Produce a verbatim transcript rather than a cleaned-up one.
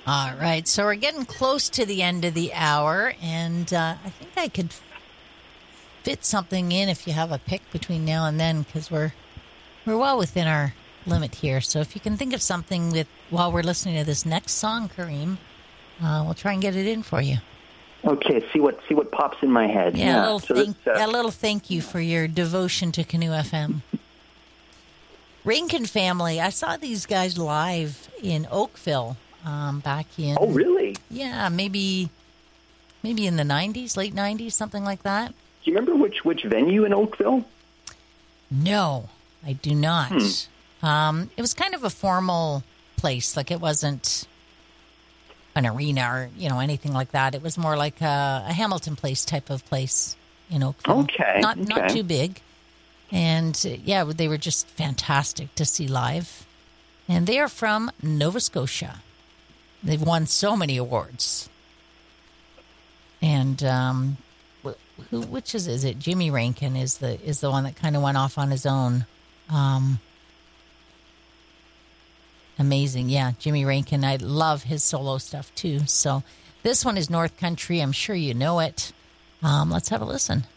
All right, so we're getting close to the end of the hour, and uh, I think I could fit something in if you have a pick between now and then, because we're we're well within our limit here. So if you can think of something with while we're listening to this next song, Kareem, uh, we'll try and get it in for you. Okay, see what see what pops in my head. Yeah, yeah. a little so thank this, uh, a little thank you for your devotion to Canoe F M. Rankin Family. I saw these guys live in Oakville um, back in. Oh, really? Yeah, maybe maybe in the nineties, late nineties, something like that. Do you remember which which venue in Oakville? No, I do not. Hmm. Um, it was kind of a formal place, like it wasn't an arena or, you know, anything like that. It was more like a, a Hamilton Place type of place in Oakville. Okay. Not okay. not too big. And, uh, yeah, they were just fantastic to see live. And they are from Nova Scotia. They've won so many awards. And um, who, which is is it? Jimmy Rankin is the is the one that kind of went off on his own. Um, amazing, yeah, Jimmy Rankin. I love his solo stuff too. So this one is North Country. I'm sure you know it. Um, let's have a listen.